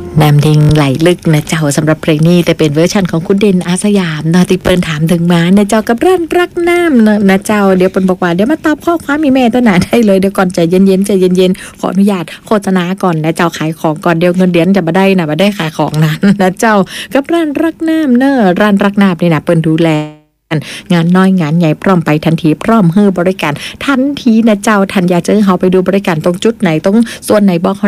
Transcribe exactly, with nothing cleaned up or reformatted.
น้ำดิ่งไหลลึกนะเจ้าสำหรับเพลงนี้แต่เป็นเวอร์ชันของคุณเด่นอาสยามนะที่เปิ้นถามถึงมานะเจ้ากับร้านรักน้ำนะนะเจ้าเดี๋ยวเปิ้นบอกว่าเดี๋ยวมาตอบข้อความมีแม่ตัวหนาได้เลยเดี๋ยวก่อนใจเย็นๆใจเย็นๆขออนุญาตโฆษณาก่อนนะเจ้าขายของก่อนเดี๋ยวเงินเดือนจะมาได้นะมาได้ขายของนั้นนะเจ้ากับร้านรักน้ำเนอะร้านรักน้ำนี่นะเปิ้นดูแลงานน้อยงานใหญ่พร้อมไปทันทีพร้อมให้บริการทันทีนะเจ้าทันอยากจะให้เฮาไปดูบริการตรงจุดไหนตรงส่วนไหนบอก